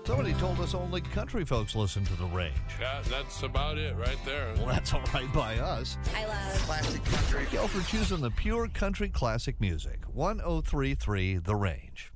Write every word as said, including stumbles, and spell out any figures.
Somebody told us only country folks listen to The Range. Yeah, that's about it right there. Well, that's all right by us. I love Classic country. Thank you all for choosing the pure country classic music. one oh three point three The Range.